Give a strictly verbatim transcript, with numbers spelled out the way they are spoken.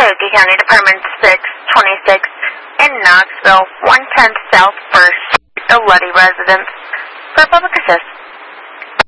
Cherokee County Department six twenty-six in Knoxville, one ten South first Street, the Luddy residence. For public assist,